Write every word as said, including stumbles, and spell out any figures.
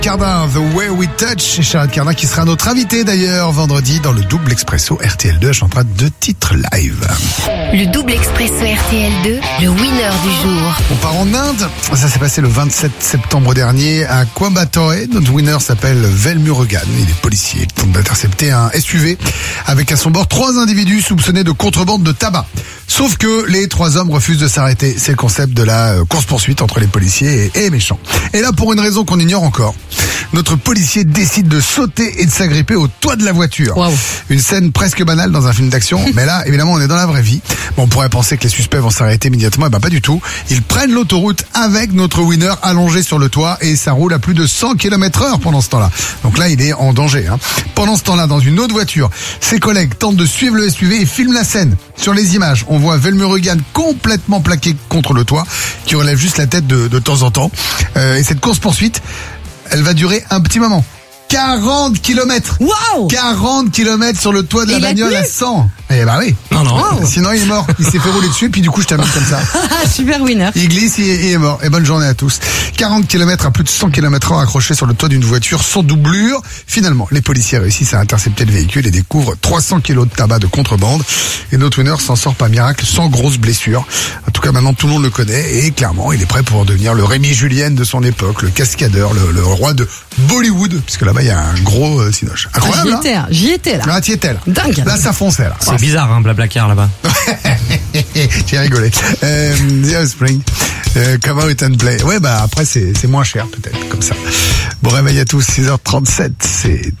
Cardin, The Way We Touch, et Charlotte Cardin qui sera notre invitée d'ailleurs vendredi dans le Double Expresso R T L deux. Elle chantera deux titres live. Le Double Expresso R T L deux, le winner du jour. On part en Inde. Ça s'est passé le vingt-sept septembre dernier à Coimbatore. Notre winner s'appelle Velmurugan. Il est policier. Il tente d'intercepter un S U V avec à son bord trois individus soupçonnés de contrebande de tabac. Sauf que les trois hommes refusent de s'arrêter. C'est le concept de la course-poursuite entre les policiers et les méchants. Et là, pour une raison qu'on ignore encore, notre policier décide de sauter et de s'agripper au toit de la voiture. Wow. Une scène presque banale dans un film d'action, mais là, évidemment, on est dans la vraie vie. Bon, on pourrait penser que les suspects vont s'arrêter immédiatement, et ben pas du tout. Ils prennent l'autoroute avec notre winner allongé sur le toit et ça roule à plus de cent kilomètres heure pendant ce temps-là. Donc là, il est en danger. Hein. Pendant ce temps-là, dans une autre voiture, ses collègues tentent de suivre le S U V et filment la scène. Sur les images, on voit Velmurugan complètement plaqué contre le toit, qui relève juste la tête de, de temps en temps. Euh, et cette course-poursuite, elle va durer un petit moment. quarante kilomètres. Waouh! quarante kilomètres sur le toit de la Et bagnole à cent. Eh bah oui. Non, non. Wow. Sinon, il est mort. Il s'est fait rouler dessus, puis du coup, je t'amène comme ça. Super winner. Il glisse et il est mort. Et bonne journée à tous. quarante kilomètres à plus de cent kilomètres heure accroché sur le toit d'une voiture sans doublure. Finalement, les policiers réussissent à intercepter le véhicule et découvrent trois cents kilos de tabac de contrebande. Et notre winner s'en sort par miracle sans grosse blessure. En tout cas, maintenant, tout le monde le connaît. Et clairement, il est prêt pour devenir le Rémi Julien de son époque, le cascadeur, le, le roi de Bollywood. Puisque là-bas, il y a un gros euh, cinoche. Incroyable, Ah, j'y étais, hein? j'y étais là. Ah, t'y étais là. Dingue. Là, ça fonçait, là. C'est bizarre, hein, Blablacar là-bas. J'ai rigolé. Euh, The Offspring, euh, Come Out and Play. Ouais, bah après, c'est, c'est moins cher, peut-être, comme ça. Bon réveil à tous, six heures trente-sept, c'est